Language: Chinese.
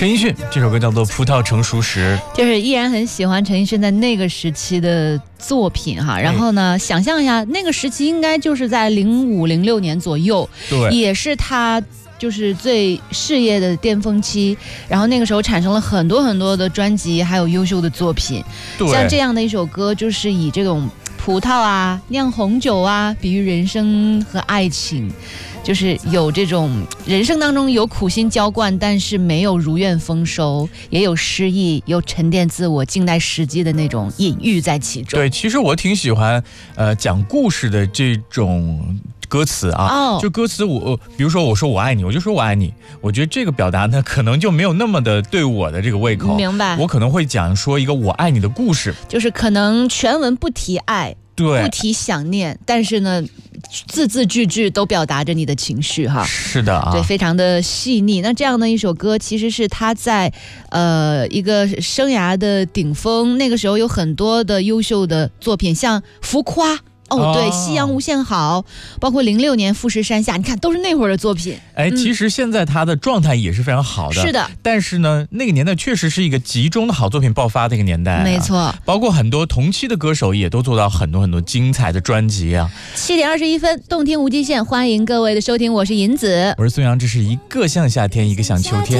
陈奕迅这首歌叫做《葡萄成熟时》， 就是依然很喜欢陈奕迅在那个时期的作品哈。然后呢，想象一下那个时期应该就是在05、06年左右， 对， 也是他就是最事业的巅峰期，然后那个时候产生了很多很多的专辑，还有优秀的作品。 对， 像这样的一首歌，就是以这种葡萄啊、酿红酒啊，比喻人生和爱情，就是有这种人生当中有苦心浇灌，但是没有如愿丰收，也有诗意，有沉淀自我、静待时机的那种隐喻在其中。 对，其实我挺喜欢讲故事的这种歌词啊，就歌词比如说我说我爱你，我就说我爱你，我觉得这个表达呢可能就没有那么的对我的这个胃口， 明白？ 我可能会讲说一个我爱你的故事， 就是可能全文不提爱， 对， 不提想念，但是呢字字句句都表达着你的情绪哈。 是的啊， 对，非常的细腻。那这样的一首歌其实是他在一个生涯的顶峰，那个时候有很多的优秀的作品，像浮夸对，夕阳无限好，包括06年富士山下，你看都是那会儿的作品。 其实现在他的状态也是非常好的， 是的。 但是呢，那个年代确实是一个集中的好作品爆发的一个年代， 没错。 包括很多同期的歌手也都做到很多很多精彩的专辑啊。 7点21分，动听无极限，欢迎各位的收听，我是银子， 我是孙杨，这是一个像夏天，一个像秋天。